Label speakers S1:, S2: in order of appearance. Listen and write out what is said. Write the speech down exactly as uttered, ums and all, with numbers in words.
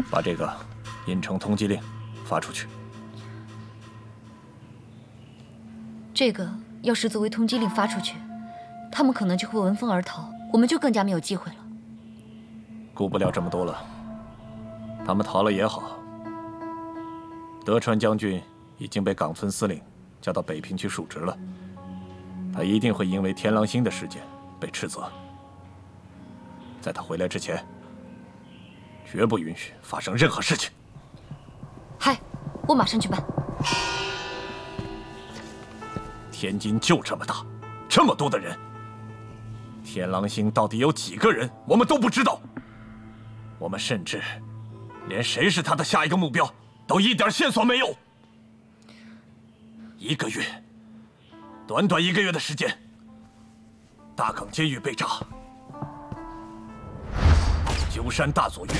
S1: 把这个印成通缉令发出去。
S2: 这个要是作为通缉令发出去，他们可能就会闻风而逃，我们就更加没有机会了。
S1: 顾不了这么多了，他们逃了也好。德川将军已经被冈村司令叫到北平去述职了，他一定会因为天狼星的事件被斥责。在他回来之前，绝不允许发生任何事情。
S2: 嗨，我马上去办。
S1: 天津就这么大，这么多的人，天狼星到底有几个人，我们都不知道。我们甚至连谁是他的下一个目标都一点线索没有。一个月，短短一个月的时间，大冈监狱被炸，鸠山大佐狱